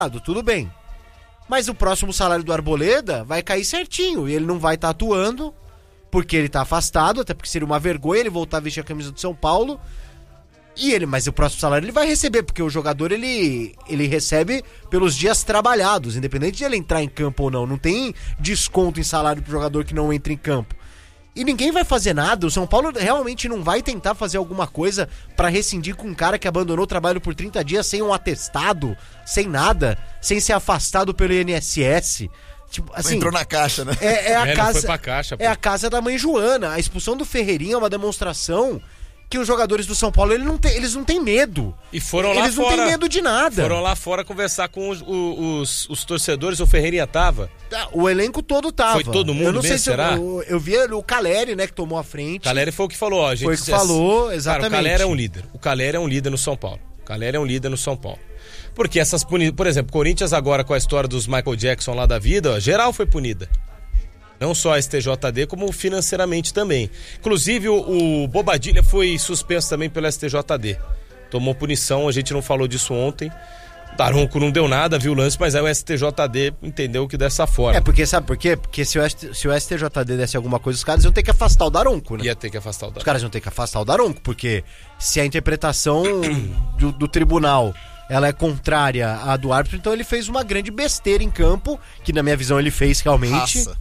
tudo bem. Mas o próximo salário do Arboleda vai cair certinho e ele não vai estar atuando porque ele tá afastado, até porque seria uma vergonha ele voltar a vestir a camisa do São Paulo. Mas o próximo salário ele vai receber, porque o jogador ele recebe pelos dias trabalhados, independente de ele entrar em campo ou não. Não tem desconto em salário pro jogador que não entra em campo. E ninguém vai fazer nada. O São Paulo realmente não vai tentar fazer alguma coisa pra rescindir com um cara que abandonou o trabalho por 30 dias sem um atestado, sem nada, sem ser afastado pelo INSS. Tipo, assim, entrou na caixa, né? Não foi pra caixa, pô. É a casa da mãe Joana. A expulsão do Ferreirinha é uma demonstração que os jogadores do São Paulo eles não têm medo. E foram lá fora. Eles não têm medo de nada. Foram lá fora conversar com os torcedores. O Ferreirinha tava. O elenco todo tava. Foi todo mundo. Eu não mesmo, sei será? se eu vi o Caleri, né, que tomou a frente. Caleri foi o que falou, ó. Foi o que falou, exatamente. Cara, o Caleri é um líder. O Caleri é um líder no São Paulo. Porque essas punidas... Por exemplo, Corinthians agora com a história dos Michael Jackson lá da vida, ó, geral foi punida. Não só a STJD, como financeiramente também. Inclusive, o Bobadilha foi suspenso também pelo STJD. Tomou punição, a gente não falou disso ontem. Daronco não deu nada, viu o lance, mas aí o STJD entendeu que dessa forma. Porque sabe por quê? Porque se o STJD desse alguma coisa, os caras iam ter que afastar o Daronco, né? Ia ter que afastar o Daronco. Os caras iam ter que afastar o Daronco, porque se a interpretação do tribunal ela é contrária à do árbitro, então ele fez uma grande besteira em campo, que na minha visão ele fez realmente. Raça.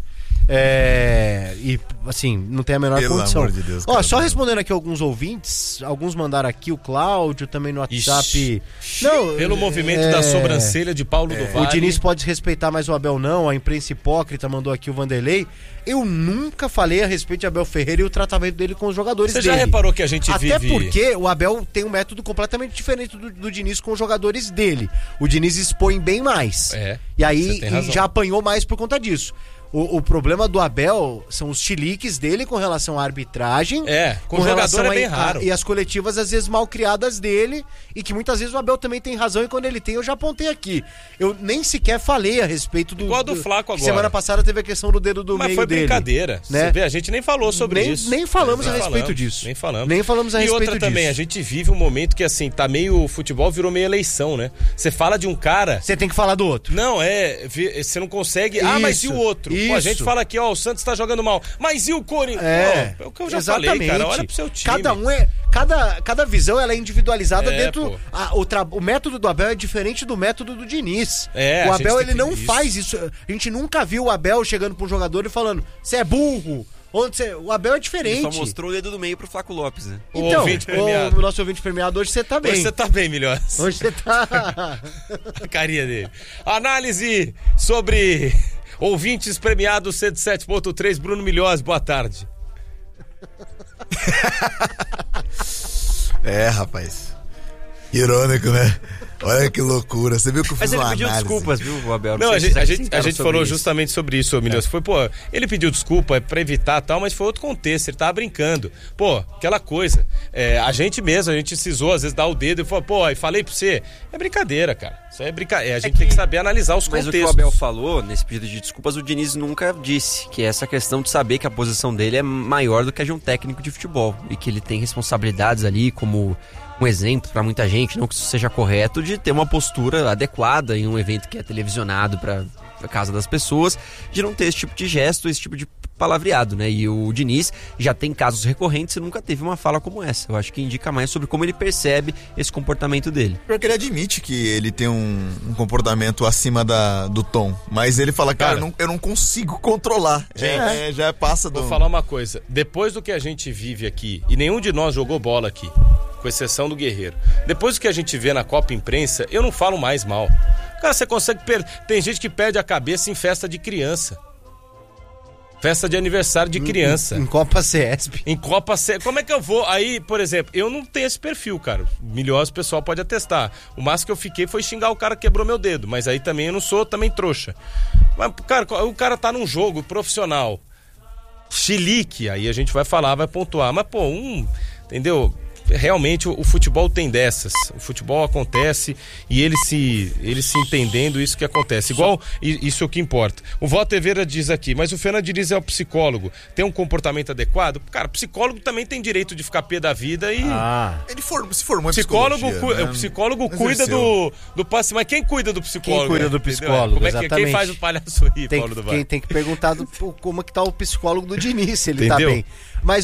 E assim, não tem a menor Pelo condição. amor de Deus, Ó, cara, só respondendo aqui alguns ouvintes, alguns mandaram aqui, o Cláudio também no WhatsApp. Não, pelo movimento da sobrancelha de Paulo do Vale. O Diniz pode respeitar, mas o Abel não. A imprensa hipócrita mandou aqui o Vanderlei. Eu nunca falei a respeito de Abel Ferreira e o tratamento dele com os jogadores dele. Você já reparou que a gente Até vive... porque o Abel tem um método completamente diferente do Diniz com os jogadores dele. O Diniz expõe bem mais. E aí já apanhou mais por conta disso. O problema do Abel são os chiliques dele com relação à arbitragem. Com jogador é bem raro. E as coletivas, às vezes, mal criadas dele. E que muitas vezes o Abel também tem razão. E quando ele tem, eu já apontei aqui. Eu nem sequer falei a respeito do... Igual do Flaco agora. Semana passada teve a questão do dedo do meio dele. Mas foi brincadeira. Né? Você vê, a gente nem falou sobre isso. Nem falamos a respeito disso. Nem falamos. Nem falamos a respeito disso. E outra também, a gente vive um momento que, assim, tá meio... O futebol virou meio eleição, né? Você fala de um cara... Você tem que falar do outro. Não, você não consegue... Mas e o outro? Pô, a gente fala aqui, ó, o Santos tá jogando mal. Mas e o Corinthians? É o que eu já falei, cara. Olha pro seu time. Cada visão ela é individualizada dentro... O método do Abel é diferente do método do Diniz. O Abel, ele não faz isso. A gente nunca viu o Abel chegando pra um jogador e falando, você é burro. O Abel é diferente. Ele só mostrou o dedo do meio pro Flaco Lopes, né? Então, o nosso ouvinte premiado, hoje você tá bem. Hoje você tá bem, Milhões. Hoje você tá... A carinha dele. Análise sobre... Ouvintes premiados 107.3, Bruno Milhões, boa tarde. Rapaz. Irônico, né? Olha que loucura. Você viu que eu fiz uma análise. Mas ele pediu desculpas, viu, o Abel? Não, a gente falou justamente sobre isso, Milhões. Foi, ele pediu desculpa pra evitar tal, mas foi outro contexto, ele tava brincando. Aquela coisa. A gente cisou, às vezes dá o dedo e falou, falei pra você. É brincadeira, cara. Isso é brincadeira. A gente tem que saber analisar os contextos. Mas o que o Abel falou, nesse pedido de desculpas, o Diniz nunca disse, que é essa questão de saber que a posição dele é maior do que a de um técnico de futebol. E que ele tem responsabilidades ali como... um exemplo para muita gente, não que isso seja correto, de ter uma postura adequada em um evento que é televisionado para a casa das pessoas, de não ter esse tipo de gesto, esse tipo de palavreado, né? E o Diniz já tem casos recorrentes e nunca teve uma fala como essa. Eu acho que indica mais sobre como ele percebe esse comportamento dele. Porque ele admite que ele tem um comportamento acima do tom, mas ele fala, cara, eu não consigo controlar. Já passa do... Vou falar uma coisa, depois do que a gente vive aqui, e nenhum de nós jogou bola aqui, com exceção do Guerreiro. Depois do que a gente vê na Copa Imprensa, eu não falo mais mal. Cara, você consegue... Tem gente que perde a cabeça em festa de criança. Festa de aniversário de criança. Em Copa CESP. Em Copa CESP. Como é que eu vou? Aí, por exemplo, eu não tenho esse perfil, cara. Milhões o pessoal pode atestar. O máximo que eu fiquei foi xingar o cara que quebrou meu dedo. Mas aí também eu não sou também trouxa. Mas, cara, o cara tá num jogo profissional. Chilique, aí a gente vai falar, vai pontuar. Mas, entendeu? realmente o futebol tem dessas. O futebol acontece e ele se entendendo isso que acontece. Igual, isso é o que importa. O Walter Vera diz aqui, mas o Fernando Diniz é o psicólogo. Tem um comportamento adequado? Cara, psicólogo também tem direito de ficar pé da vida e... Ele se formou em psicólogo, psicologia, né? O psicólogo cuida do passe, mas quem cuida do psicólogo? Quem cuida do psicólogo, como exatamente. Quem faz o palhaço rir, Paulo do Vale? Quem tem que perguntar como é que tá o psicólogo do Diniz, se ele Entendeu? tá bem. Mas,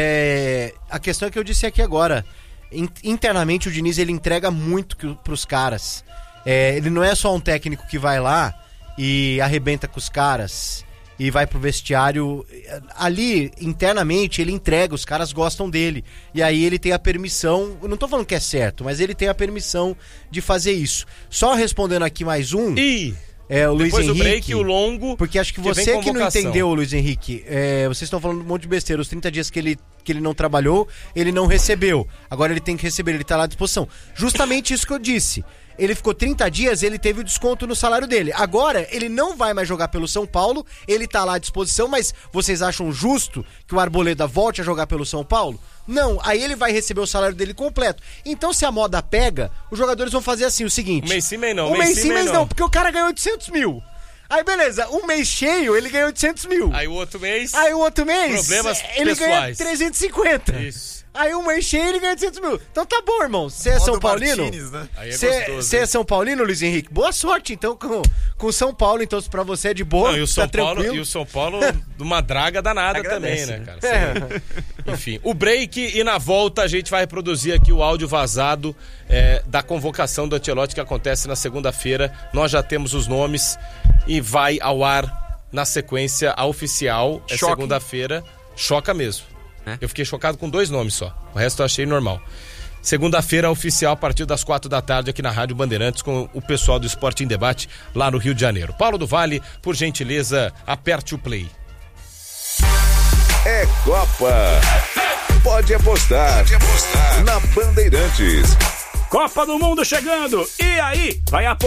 a questão é que eu disse aqui agora. Internamente, o Diniz, ele entrega muito pros caras. Ele não é só um técnico que vai lá e arrebenta com os caras e vai pro vestiário. Ali, internamente, ele entrega, os caras gostam dele. E aí ele tem a permissão, eu não tô falando que é certo, mas ele tem a permissão de fazer isso. Só respondendo aqui mais um... o Luiz depois Henrique, o break, o longo... Porque acho que você que não entendeu, Luiz Henrique, vocês estão falando um monte de besteira. Os 30 dias que ele não trabalhou, ele não recebeu. Agora ele tem que receber, ele tá lá à disposição. Justamente isso que eu disse. Ele ficou 30 dias, ele teve o desconto no salário dele. Agora, ele não vai mais jogar pelo São Paulo, ele tá lá à disposição, mas vocês acham justo que o Arboleda volte a jogar pelo São Paulo? Não, aí ele vai receber o salário dele completo. Então, se a moda pega, os jogadores vão fazer assim, o seguinte... Um mês sim, mês não. Um mês sim, mês não, porque o cara ganhou 800 mil. Aí, beleza, um mês cheio, ele ganhou 800 mil. Aí o outro mês... Problemas ele pessoais. ganha 350. Isso. Aí um mês cheio ele ganha 800 mil. Então tá bom, irmão. Você é São Paulino? Né? Você é São Paulino, Luiz Henrique? Boa sorte, então, com São Paulo. Então, pra você é de boa, e o São Paulo, e o São Paulo uma draga danada também, né, cara? Enfim, o break e na volta a gente vai reproduzir aqui o áudio vazado da convocação do Ancelotti que acontece na segunda-feira. Nós já temos os nomes e vai ao ar na sequência a oficial. Segunda-feira. Choca mesmo. Eu fiquei chocado com 2 nomes só. O resto eu achei normal. Segunda-feira oficial a partir das 4h aqui na Rádio Bandeirantes com o pessoal do Esporte em Debate lá no Rio de Janeiro. Paulo do Vale, por gentileza, aperte o play. É Copa. Pode apostar. Na Bandeirantes. Copa do Mundo chegando. E aí? Vai apostar?